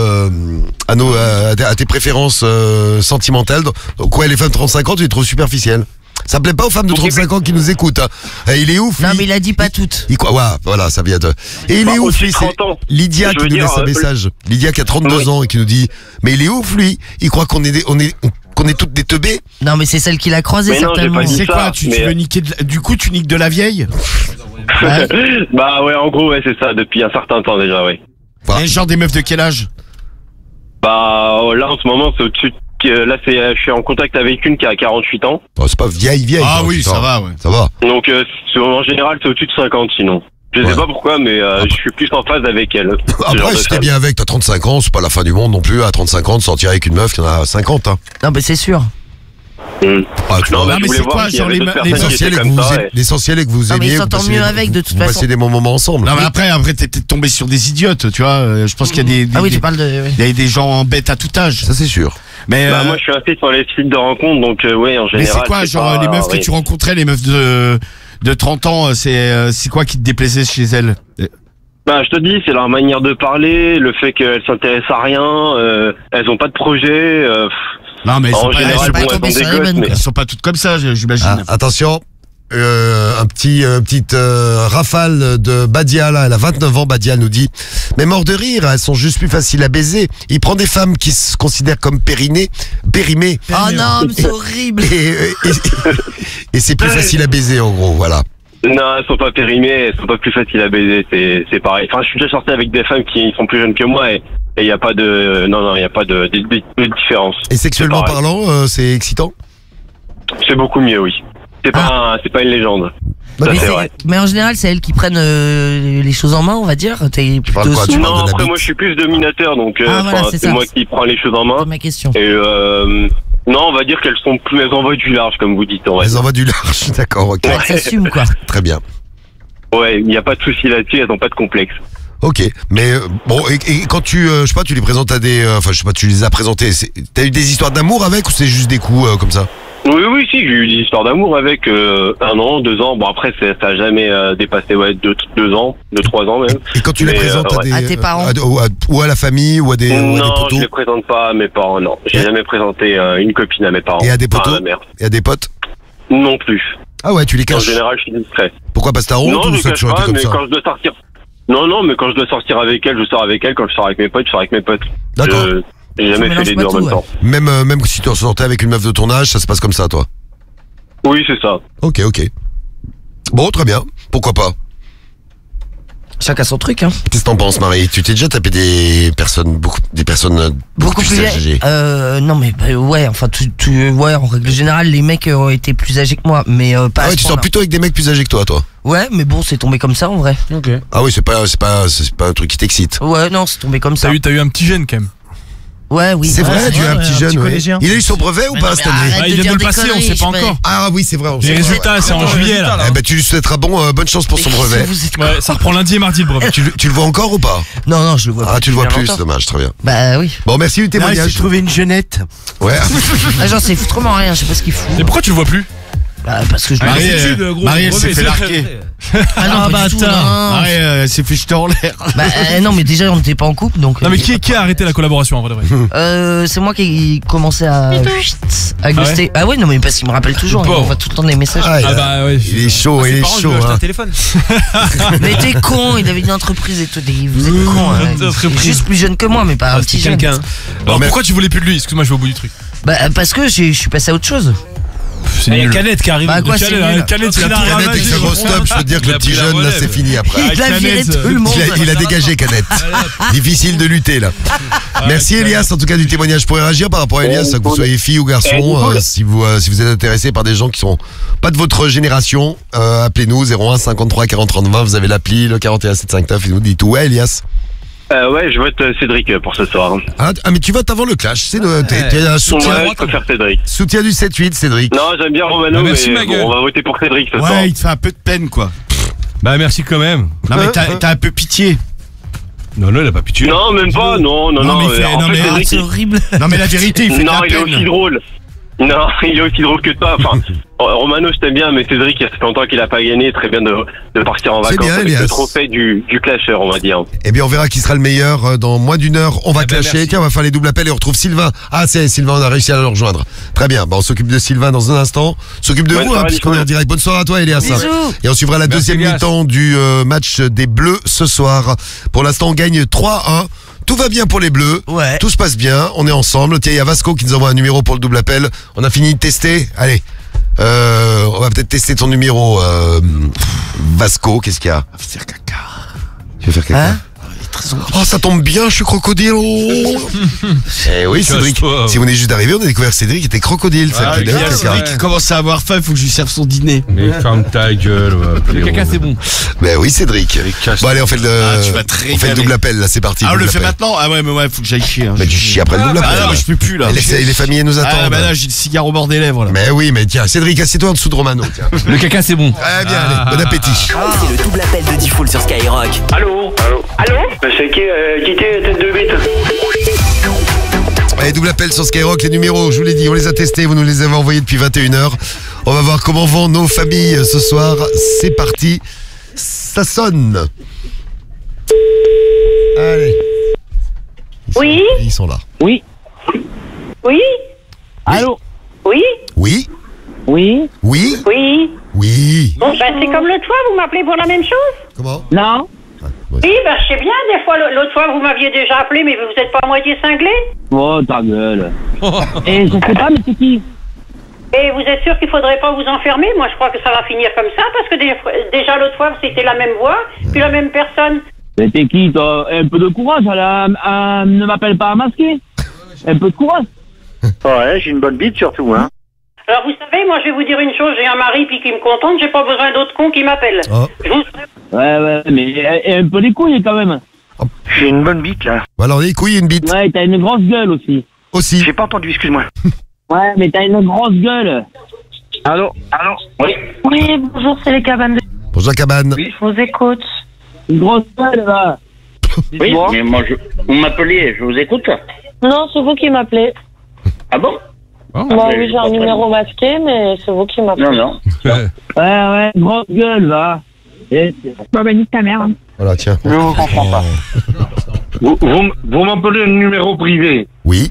à tes préférences sentimentales. Donc quoi, les femmes de 35 ans, tu les trouves superficielles? Ça plaît pas aux femmes de 35 ans qui nous écoutent. Hein. Il est ouf. Non, mais il a dit pas toutes. Il quoi? Ouais, voilà, ça vient de. Et il est ouf, lui. C'est Lydia qui nous laisse un message. Lydia qui a 32 ans et qui nous dit, mais il est ouf, lui. Il croit qu'on est toutes des teubés. Non, mais c'est celle qu'il a croisée, Mais non, j'ai certainement. pas dit C'est ça, quoi tu mais- veux niquer du coup, tu niques de la vieille? Ouais. Bah ouais, en gros, ouais, c'est ça, depuis un certain temps déjà, oui. Et genre des meufs de quel âge? Bah là, en ce moment, c'est au-dessus. Là, je suis en contact avec une qui a 48 ans. Oh, c'est pas vieille. Ah quoi, oui, putain. ça va, ouais. Ça va. Donc, en général, c'est au-dessus de 50 sinon. Je sais pas pourquoi, mais je suis plus en phase avec elle. Ce genre Après, de si t'es femme. bien avec, t'as 35 ans, c'est pas la fin du monde non plus. À 35 ans, de sortir avec une meuf qui en a 50. Hein. Non, mais c'est sûr. Ah, tu Non, vois. mais mais je voulais c'est voir quoi, s'il y genre avait les d'autres me- les personnes qui L'essentiel étaient est que comme vous ça, aimez- l'essentiel est que vous Non, mais aimiez. ils vous s'entendent passez- mieux avec, de toute vous façon. passez des bons moments ensemble. Non, mais après, t'es peut-être tombé sur des idiotes, tu vois. Je pense qu'il y a des Ah oui, tu parles de. il y a des gens bêtes à tout âge. Ça, c'est sûr. Mais Bah, moi, je suis inscrit sur les sites de rencontres, donc ouais, en mais général. c'est quoi, genre pas- les meufs oui. que tu rencontrais, les meufs de 30 ans, c'est quoi qui te déplaisait chez elles? Bah, je te dis, c'est leur manière de parler, le fait qu'elles s'intéressent à rien, elles ont pas de projet. Non, mais En elles général, sont bon, pas, elles ont des sur les gosses, bonnes, mais elles sont pas toutes comme ça, j'imagine. Ah, attention. petite rafale de Badia, là, elle a 29 ans, Badia nous dit, mais mort de rire, elles sont juste plus faciles à baiser. Il prend des femmes qui se considèrent comme périmées. Oh non, mais c'est horrible. Et c'est plus facile à baiser, en gros, voilà. Non, elles sont pas périmées, elles sont pas plus faciles à baiser, c'est pareil. Enfin, je suis déjà sorti avec des femmes qui sont plus jeunes que moi et il y a pas de, non, il y a pas de différence. Et sexuellement parlant, c'est excitant? C'est beaucoup mieux, oui. C'est pas une légende. Ça, Mais, c'est vrai. mais en général, c'est elles qui prennent les choses en main, on va dire. T'es plutôt sous. Non, après moi je suis plus dominateur, donc voilà, c'est moi qui prends les choses en main. C'est ma question. Et non, on va dire qu'elles sont plus, elles envoient du large, comme vous dites. Elles envoient du large, d'accord, ok. Elles s'assument, quoi. Très bien. Ouais, il n'y a pas de souci là-dessus, elles n'ont pas de complexe. Ok, mais bon, et quand tu, je sais pas, tu les présentes à des, enfin je sais pas, tu les as présentés, t'as eu des histoires d'amour avec ou c'est juste des coups comme ça? Oui, si, j'ai eu des histoires d'amour avec 1 an, 2 ans. Bon après, ça a jamais dépassé 2 ans, 3 ans même. Et quand tu les présentes à tes parents ou à la famille ou à des, non, ou à des potos? Je les présente pas à mes parents, non. J'ai jamais présenté une copine à mes parents. Et à des potos? Enfin, à ma mère. Et à des potes? Non plus. Ah ouais, tu les caches? En général, je suis discret. Pourquoi, parce que t'as honte non, ou je ça cache toujours été pas, comme mais ça? quand je dois sortir. Non, mais quand je dois sortir avec elle, je sors avec elle. Quand je sors avec mes potes, je sors avec mes potes. D'accord. J'ai jamais fait les deux en même temps. Même si tu sortais avec une meuf de ton âge, ça se passe comme ça, toi? Oui, c'est ça. Ok. Bon, très bien. Pourquoi pas? Chacun son truc, hein. Qu'est-ce que t'en penses, Marie? Tu t'es déjà tapé des personnes beaucoup plus âgées? Non, mais ouais, enfin, ouais, en règle générale, les mecs ont été plus âgés que moi, mais pas. Ah ouais, tu sors plutôt avec des mecs plus âgés que toi? Ouais, mais bon, c'est tombé comme ça en vrai. Ok. Ah oui, c'est pas un truc qui t'excite. Ouais, non, c'est tombé comme ça. T'as eu un petit gène quand même. Ouais, oui. C'est vrai, tu as un petit jeune, ouais. collégien. Il a eu son brevet ou pas cette année? Il vient de le passer, on sait pas encore. Ah oui, c'est vrai. Les résultats, c'est en juillet là. Eh ben, tu lui souhaiteras bonne chance pour son brevet. Ouais, ça reprend lundi et mardi le brevet. Tu le vois encore ou pas? Non, je le vois. Ah, tu le vois plus, c'est dommage, très bien. Bah oui. Bon, merci du témoignage. J'ai trouvé une jeunette. Ouais. Ah, genre, c'est foutrement rien, je sais pas ce qu'il fout. Mais pourquoi tu le vois plus? Bah, parce que je Marie, elle s'est fait larguer. Ah non, pas du tout, non. Marie, elle s'est fait jeter en l'air. Bah non, mais déjà on n'était pas en couple donc. Non mais qui a arrêté la collaboration en vrai? C'est moi qui ai commencé à ghoster. Ah ouais, non mais parce qu'il me rappelle toujours, il m'envoie tout le temps des messages. Ah bah ouais. Il est chaud, il est chaud. un téléphone. Mais t'es con, il avait une entreprise et tout, vous êtes con. Il est juste plus jeune que moi, mais pas un petit jeune. Alors pourquoi tu voulais plus de lui? Excuse-moi, je vais au bout du truc. Bah parce que je suis passé à autre chose. Il y a Canette qui arrive. Bah quoi, c'est nul. Canette, Il a tout Canette avec sa grosse stop, je peux te dire que le petit jeune, là, c'est fini après. Il a viré tout le monde. Il a dégagé Canette. Difficile de lutter, là. Merci Elias, en tout cas, du témoignage. Pour réagir par rapport à Elias, que vous soyez fille ou garçon, si vous êtes intéressé par des gens qui sont pas de votre génération, appelez-nous 01 53 40 30 20. Vous avez l'appli, le 41 759, et nous dites ouais, Elias. Ouais, je vote Cédric pour ce soir. Ah, mais tu votes avant le clash, t'es un soutien. Ouais, je préfère Cédric. Soutien du 7-8, Cédric. Non, j'aime bien Romano, mais bon, on va voter pour Cédric ce soir. Ouais, il te fait un peu de peine, quoi. Bah merci quand même. Non, mais t'as un peu pitié. Non, il a pas pitié. Non, même pas, non. Mais il fait, en fait, Cédric, C'est horrible. non, mais la vérité, il fait de non, la il est peine. aussi drôle. Non, il est aussi drôle que toi. Enfin, Romano, je t'aime bien, mais Cédric, il y a longtemps qu'il a pas gagné. Très bien de partir en C'est vacances bien, avec Elias. le trophée du clasheur, on va dire. Eh bien, on verra qui sera le meilleur dans moins d'une heure. On va clasher. merci. Tiens, on va faire les doubles appels et on retrouve Sylvain. Ah, c'est Sylvain, on a réussi à le rejoindre. Très bien. Bon, on s'occupe de Sylvain dans un instant. On s'occupe de Bonne vous, soirée, puisqu'on est en direct. Bonne soirée à toi, Elias. Bisous. Et on suivra la Merci, deuxième Elias. mi-temps du match des Bleus ce soir. Pour l'instant, on gagne 3-1. Tout va bien pour les Bleus. Ouais. Tout se passe bien. On est ensemble. Tiens, il y a Vasco qui nous envoie un numéro pour le double appel. On a fini de tester. Allez. On va peut-être tester ton numéro, Vasco. Qu'est-ce qu'il y a? Faire caca. Tu veux faire caca? Hein? Oh, ça tombe bien, je suis crocodile. Eh oui, Cédric. Cache-toi. Si vous venez juste d'arriver, on a découvert que Cédric était crocodile. Ça, Il y a Cédric qui commence à avoir faim, il faut que je lui serve son dîner. Mais ferme ta gueule. Le caca c'est bon. Ben oui, Cédric. Bon, allez, on fait tu vas te on fait le régaler. double appel, là, c'est parti. Ah, on le double fait appel. maintenant? Ah ouais, mais ouais, faut que j'aille chier. Hein. Mais tu chies après le double appel. Ah non, mais je peux plus là. Et les familles nous attendent. Ah bah là, j'ai le cigare au bord des lèvres là. Mais oui, mais tiens, Cédric, assieds-toi en dessous de Romano. Tiens. Le caca c'est bon. Très bien, allez, bon appétit. C'est le double appel de Diffoul sur Skyrock. Allô? C'est qui t'es tête de bite? Allez, double appel sur Skyrock, les numéros, je vous l'ai dit, on les a testés, vous nous les avez envoyés depuis 21h. On va voir comment vont nos familles ce soir. C'est parti, ça sonne. Allez. Oui? Ils sont là. Oui? Allô? Oui? Oui, Oui? oui, Oui? oui. Bah, c'est comme l'autre fois, vous m'appelez pour la même chose? Comment? Non. Oui, bah, je sais bien, des fois, l'autre fois, vous m'aviez déjà appelé, mais vous êtes pas à moitié cinglé? Oh, ta gueule. Et je sais pas, mais c'est qui? Et vous êtes sûr qu'il faudrait pas vous enfermer? Moi, je crois que ça va finir comme ça, parce que déjà l'autre fois, c'était la même voix, puis la même personne. Mais t'es qui, toi? Un peu de courage, ne m'appelle pas à masquer. Un peu de courage. Ouais, j'ai une bonne bite surtout, hein. Alors, vous savez, moi, je vais vous dire une chose, j'ai un mari, puis qui me contente, j'ai pas besoin d'autres cons qui m'appellent. Oh. Ouais, mais un peu les couilles, quand même. J'ai une bonne bite, là. Bah alors, des couilles et une bite. Ouais, t'as une grosse gueule aussi. Aussi. J'ai pas entendu, excuse-moi. Ouais, mais t'as une grosse gueule. Allô? Oui. Oui, bonjour, c'est les cabanes. Bonjour la cabane. Oui. Je vous écoute. Une grosse gueule, là. Oui, mais moi, vous m'appelez, je vous écoute. Non, c'est vous qui m'appelez. Ah bon? Bah oui, j'ai un numéro masqué, mais c'est vous qui m'appelez. Non. Ouais, grosse gueule, va. Bah, nique ta mère. Voilà, tiens. Je vous comprends pas. Vous m'appelez un numéro privé? Oui.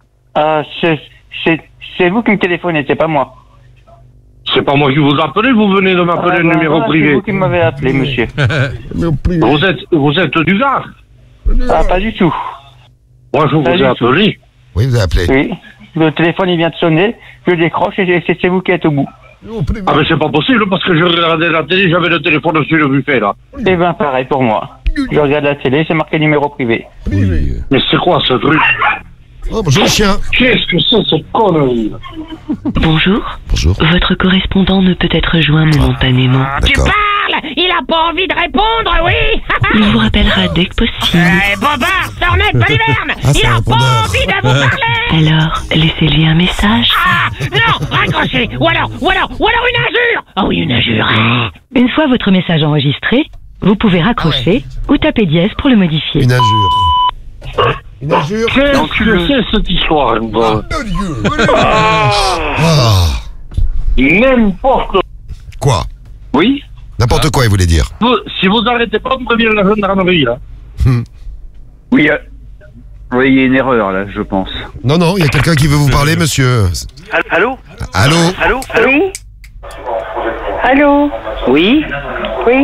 C'est vous qui me téléphonez, c'est pas moi. C'est pas moi qui vous appelle, vous venez de m'appeler un numéro privé. C'est vous qui m'avez appelé, monsieur. Vous êtes du gars? Ah, pas du tout. Moi, je vous ai appelé. Oui, vous avez appelé. Oui. Le téléphone, il vient de sonner. Je décroche et c'est vous qui êtes au bout. Ah, mais c'est pas possible parce que je regardais la télé, j'avais le téléphone sur le buffet, là. Eh ben, pareil pour moi. Je regarde la télé, c'est marqué numéro privé. Oui. Mais c'est quoi ce truc? Oh, bonjour, chien. Qu'est-ce que c'est cette connerie? Bonjour. Bonjour. Votre correspondant ne peut être joint momentanément. Tu parles? Il a pas envie de répondre, oui? Il vous rappellera dès que possible. Bobard, Sornette, Baliverne! Il a pas envie de vous parler! Alors, laissez-lui un message. Ah! Non! Raccrochez! Ou alors une injure! Oh oui, une injure! Une fois votre message enregistré, vous pouvez raccrocher ou taper dièse pour le modifier. Une injure. Une injure. Qu'est-ce que c'est cette histoire, N'importe quoi. Oui? N'importe quoi, il voulait dire. Si vous arrêtez pas, vous prévenez la gendarmerie, là. Oui, il y a une erreur, là, je pense. Non, il y a quelqu'un qui veut vous parler, monsieur. Allô? Allô? Oui? Allô? Oui? Oui?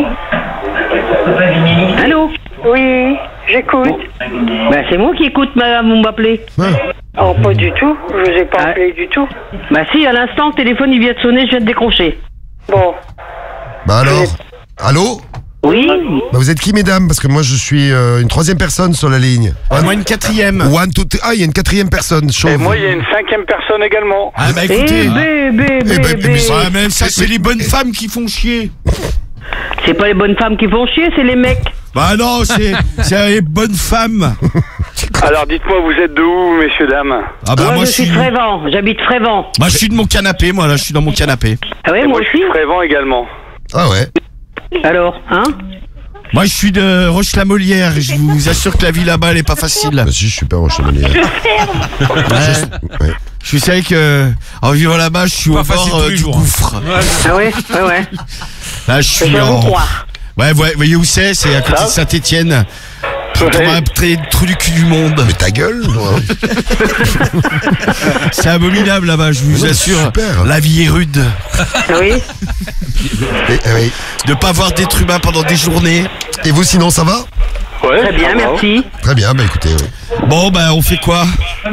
Allô? Oui, j'écoute. Ben, c'est moi qui écoute, madame, vous m'appelez. Oh, pas du tout. Je vous ai pas appelé du tout. Bah si, à l'instant, le téléphone, il vient de sonner, je viens de décrocher. Bon. Bah alors? Allô? Oui? Bah vous êtes qui, mesdames? Parce que moi, je suis une troisième personne sur la ligne. Moi, une quatrième. Il y a une quatrième personne, chauve. Et moi, il y a une cinquième personne également. Ah bah écoutez. Mais ça, c'est les bonnes femmes qui font chier. C'est pas les bonnes femmes qui font chier, c'est les mecs. Bah non, c'est les bonnes femmes. Alors, dites-moi, vous êtes de où, messieurs, dames? Ah bah moi je suis de Frévent, j'habite Frévent. Moi, je suis de mon canapé, moi, là, je suis dans mon canapé. Ah ouais, moi je suis de Frévent également. Ah ouais? Alors, hein? Moi, je suis de Roche-la-Molière et je vous assure que la vie là-bas, elle est pas facile. Bah si, je suis pas Roche-la-Molière. Ouais. Je sais que en vivant là-bas, je suis au bord du gouffre. Ah ouais? Ouais. Là, je suis en... Ouais, vous voyez où c'est? C'est à côté de Saint-Étienne. Le trou du cul du monde. Mais ta gueule, toi. C'est abominable là-bas, je vous assure. Super. La vie est rude. Oui. Oui. De pas voir d'être humain pendant des journées. Et vous, sinon, ça va? Ouais. Très bien, merci. Très bien, bah écoutez, oui. Bon, bah on fait quoi?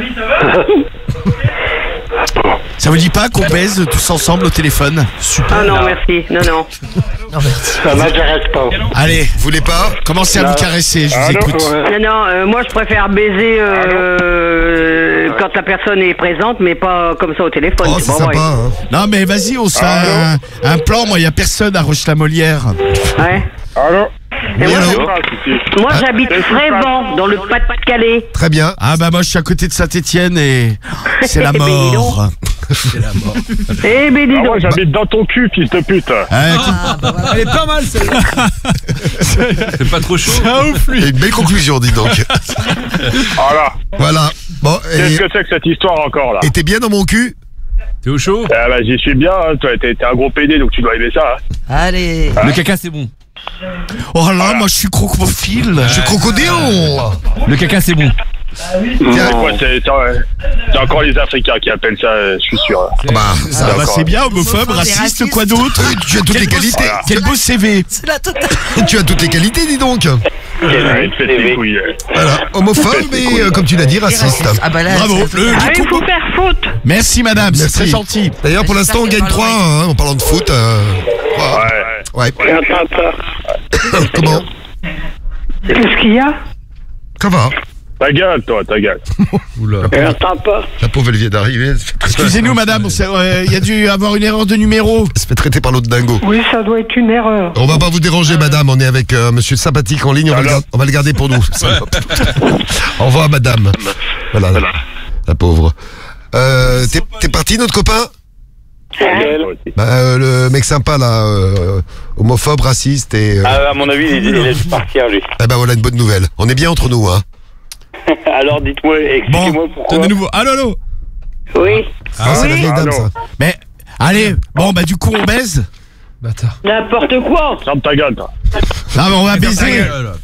Ça vous dit pas qu'on baise tous ensemble au téléphone? Super. Ah non, merci. Non. Ça m'intéresse pas. Allez, vous voulez pas? Commencez à vous caresser, je vous écoute. Non, moi je préfère baiser quand la personne est présente, mais pas comme ça au téléphone. Oh, c'est sympa, hein. Non, mais vas-y, on se fait un plan. Moi, il y a personne à Roche-la-Molière. Ouais. Allô? Moi j'habite Frévent, dans le Pas-de-Calais. Très bien. Ah bah moi je suis à côté de Saint-Étienne et c'est la mort. C'est la mort. Eh ben dis donc. Moi j'habite dans ton cul, fils de pute. Elle est pas mal celle-là. C'est pas trop chaud. Une belle conclusion, dis donc. Voilà. Bon, Qu'est-ce que c'est que cette histoire encore là? Et t'es bien dans mon cul? T'es au chaud? Ah bah j'y suis bien, hein. Toi t'es un gros PD donc tu dois aimer ça. Hein. Allez. Le caca c'est bon. Oh là, moi je suis crocophile. Je suis crocodile. Le caca c'est bon. Ouais, c'est encore les Africains qui appellent ça, je suis sûr. C'est bien, homophobe, raciste, quoi d'autre? Tu as toutes les qualités. Quel beau CV. C'est la totale. Tu as toutes les qualités, dis donc. Voilà, homophobe et comme tu l'as dit, raciste. Ah bah là, Bravo. Il faut faire faute. Merci madame, c'est très gentil. D'ailleurs, pour l'instant, on gagne 3 en parlant de foot. Ouais. Comment? Qu'est-ce qu'il y a? Ça va. Ta gueule, toi, ta gueule. Oula. Attends pas. La pauvre, elle vient d'arriver. Excusez-nous madame, il y a dû avoir une erreur de numéro. Elle se fait traiter par l'autre dingo. Oui, ça doit être une erreur. On va pas vous déranger, madame. On est avec monsieur sympathique en ligne. On va le garder pour nous. Au revoir, madame. Voilà. La pauvre. T'es parti, notre copain? Le mec sympa là, homophobe, raciste et. À mon avis, il est dû partir lui. Eh ben voilà une bonne nouvelle. On est bien entre nous, hein. Alors dites-moi, expliquez-moi pourquoi. De nouveau. Allô. Oui. C'est la vieille dame ça. Mais allez, du coup on baise. Bâtard. N'importe quoi. Ferme ta gueule, toi. Non mais on va baiser.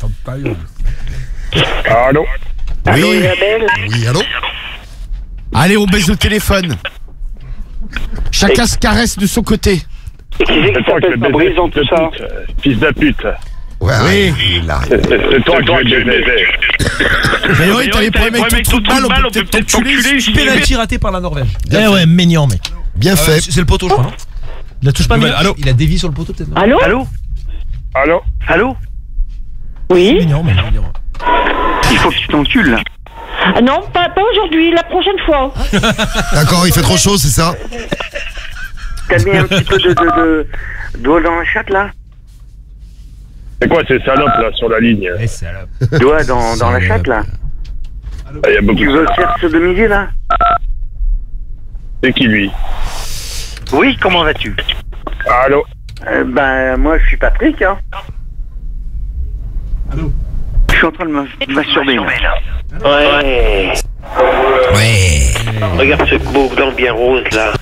Allô. Allô, Isabelle. Oui, allô. Allez, on baise au téléphone. Chacun se caresse de son côté. Et qui c'est qui s'appelle Fabrice dans tout ça? Fils de pute. Ouais, oui. C'est toi qui vais baiser. Mais oui, t'as les problèmes avec ton trou de balle, on peut peut-être t'enculer. Penalty raté par la Norvège. Eh ouais, mignon, mec. Bien fait. C'est le poteau, je crois, non? Il la touche pas bien. Allô? Il a dévié sur le poteau, peut-être. Allô? Allô. Oui. Mignon, mais mignon. Il faut que tu t'encules, là. Ah non, pas aujourd'hui, la prochaine fois. D'accord, il fait trop chaud, c'est ça? T'as mis un petit peu d'eau dans la chatte, là? C'est quoi ces salopes, là, sur la ligne? Doigt dans la chatte, là? Il y a beaucoup Tu veux faire ce de midi, là? C'est qui, lui? Oui, comment vas-tu? Allô? Moi, je suis Patrick, hein. Allô? Je suis en train de me masturber, là. Ouais. Regarde ce beau gland bien rose, là.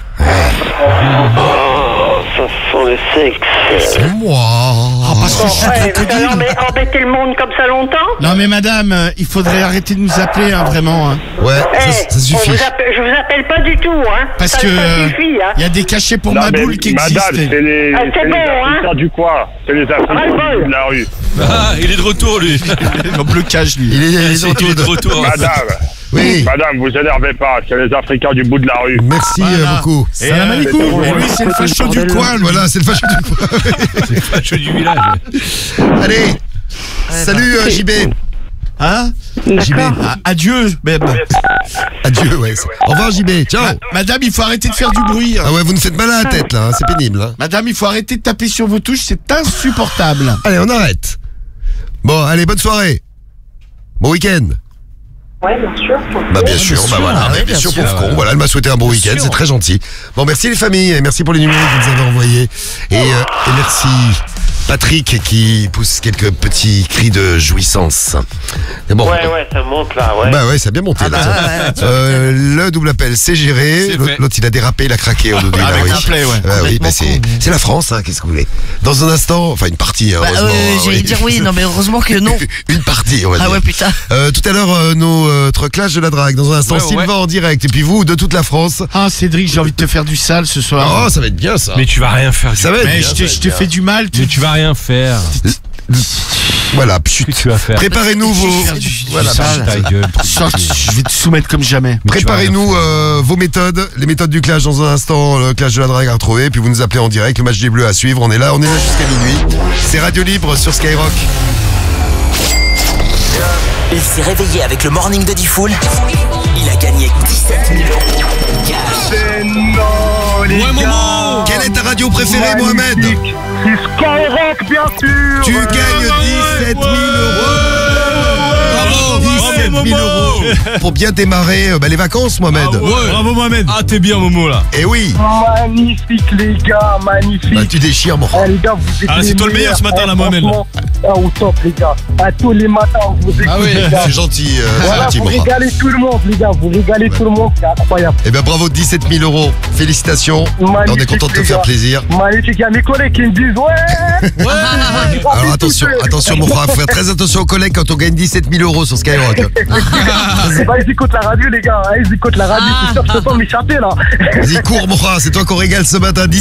Oh, ça sent le sexe. C'est moi. Parce que je suis crocodile. Mais embêter le monde comme ça longtemps? Non mais madame, il faudrait arrêter de nous appeler, hein, vraiment. Hein. Ouais, ça suffit. Je vous appelle pas du tout, hein. Parce ça, que ça suffit, hein. y a des cachets pour ma boule qui Madame, existent. c'est les Africains du coin. C'est les Africains de la rue. Ah, il est de retour, lui. En blocage, lui. Il est de retour. Madame. Oui. Madame, vous énervez pas, c'est les Africains du bout de la rue. Merci beaucoup. Et lui, c'est le facho du coin. Voilà, c'est le facho du coin. C'est le facho du village. Allez. Salut JB. Hein? JB. Adieu, même. Adieu, ouais. Au revoir JB. Ciao. Madame, il faut arrêter de faire du bruit. Ah ouais, vous nous faites mal à la tête là, hein. C'est pénible. Hein. Madame, il faut arrêter de taper sur vos touches, c'est insupportable. Allez, on arrête. Bon, allez, bonne soirée. Bon week-end. Ouais, bien sûr. Bien sûr, voilà, bien sûr, pauvre con. Voilà, elle m'a souhaité un bon week-end, c'est très gentil. Bon, merci les familles, et merci pour les numéros que vous avez envoyés. Et merci Patrick qui pousse quelques petits cris de jouissance. Et bon, Ouais, ça monte là, ouais. Bah ouais, ça a bien monté là. Le double appel, c'est géré. L'autre, il a dérapé, il a craqué au double. Avec un play, ouais. Oui, bah c'est la France, hein, qu'est-ce que vous voulez. Dans un instant, enfin une partie, heureusement. J'allais dire oui, non mais heureusement que non. Une partie, on va dire. Ah ouais, putain. Tout à l'heure, notre clash de la drague. Dans un instant, Sylvain en direct. Et puis vous, de toute la France. Ah, Cédric, j'ai envie de te faire du sale ce soir. Oh, ça va être bien ça. Mais tu vas rien faire. Ça va être bien. Je te fais du mal. Mais tu vas rien faire. Voilà, chut. Tu vas faire. Préparez-nous vos. Voilà, je vais te soumettre comme jamais. Préparez-nous vos méthodes, les méthodes du clash dans un instant, le clash de la drague à retrouver, puis vous nous appelez en direct, le match des Bleus à suivre, on est là jusqu'à minuit. C'est Radio Libre sur Skyrock. Il s'est réveillé avec le morning de Diffoul. Il a gagné 17 000 euros. C'est non, les gars. Quelle est ta radio préférée, Mohamed? C'est Skyrock, bien sûr. Tu gagnes 17 000 euros. 17 000 euros pour bien démarrer les vacances, Mohamed. Bravo, Mohamed. Ah, t'es bien, Momo, là. Eh oui. Magnifique, les gars, magnifique. Bah, tu déchires, mon. Les gars, vous êtes c'est toi le meilleur ce matin, là, Mohamed. Ah, au top, les gars. À tous les matins, on vous écoute. Ah oui, les gars. c'est gentil. Voilà, gentil, vous Moura. régalez tout le monde, les gars. Vous régalez tout le monde, c'est incroyable. Eh bien, bravo, 17 000 euros. Félicitations. On est content de te les faire gars. plaisir. Magnifique. Il y a mes collègues qui me disent ouais. Alors attention, Moura, faut faire très attention aux collègues quand on gagne 17 000 euros sur Skyrock. Bah, ils écoutent la radio, les gars. Ils écoutent la radio. C'est sûr que je peux pas m'échapper, là. Vas-y, cours, Moura, c'est toi qu'on régale ce matin.